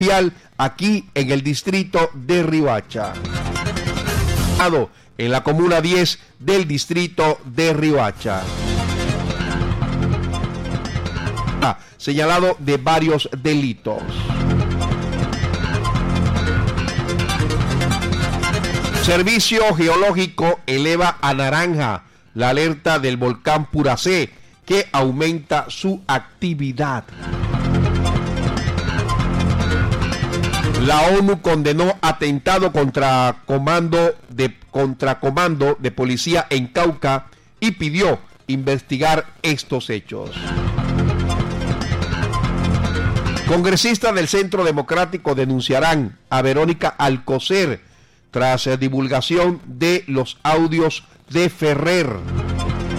aquí en el distrito de Riohacha. En la comuna 10 del distrito de Riohacha. Señalado de varios delitos. Servicio Geológico eleva a naranja la alerta del volcán Puracé, que aumenta su actividad. La ONU condenó atentado contra comando de policía en Cauca y pidió investigar estos hechos. Congresistas del Centro Democrático denunciarán a Verónica Alcocer tras divulgación de los audios de Ferrer.